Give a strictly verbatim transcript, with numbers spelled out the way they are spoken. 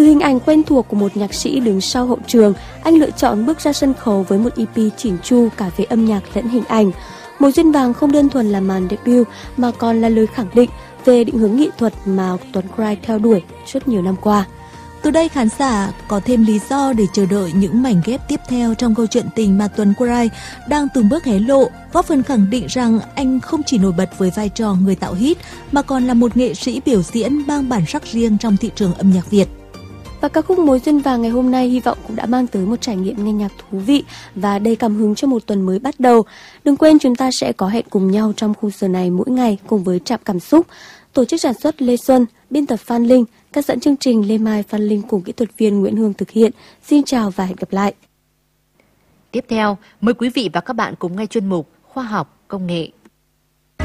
hình ảnh quen thuộc của một nhạc sĩ đứng sau hậu trường, anh lựa chọn bước ra sân khấu với một e pê chỉn chu cả về âm nhạc lẫn hình ảnh. Mùa Duyên Vàng không đơn thuần là màn debut mà còn là lời khẳng định về định hướng nghệ thuật mà Tuấn Cry theo đuổi suốt nhiều năm qua. Từ đây khán giả có thêm lý do để chờ đợi những mảnh ghép tiếp theo trong câu chuyện tình mà Tuấn Cry đang từng bước hé lộ, góp phần khẳng định rằng anh không chỉ nổi bật với vai trò người tạo hit mà còn là một nghệ sĩ biểu diễn mang bản sắc riêng trong thị trường âm nhạc Việt. Và ca khúc Mối Duyên Vàng ngày hôm nay hy vọng cũng đã mang tới một trải nghiệm nghe nhạc thú vị và đầy cảm hứng cho một tuần mới bắt đầu. Đừng quên chúng ta sẽ có hẹn cùng nhau trong khung giờ này mỗi ngày cùng với Trạm Cảm Xúc. Tổ chức sản xuất Lê Xuân, biên tập Phan Linh, các dẫn chương trình Lê Mai, Phan Linh cùng kỹ thuật viên Nguyễn Hương thực hiện. Xin chào và hẹn gặp lại. Tiếp theo, mời quý vị và các bạn cùng nghe chuyên mục Khoa học Công nghệ.